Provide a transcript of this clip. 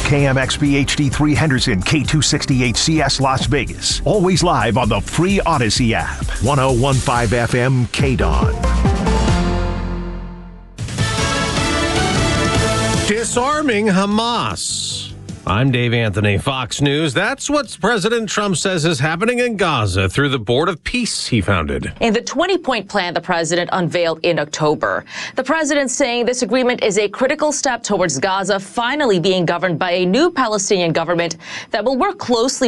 KMXB HD3 Henderson, K268CS Las Vegas. Always live on the free Odyssey app. 1015 FM KDON. Disarming Hamas. I'm Dave Anthony, Fox News. That's what President Trump says is happening in Gaza through the Board of Peace he founded. In the 20-point plan the president unveiled in October, the president saying this agreement is a critical step towards Gaza finally being governed by a new Palestinian government that will work closely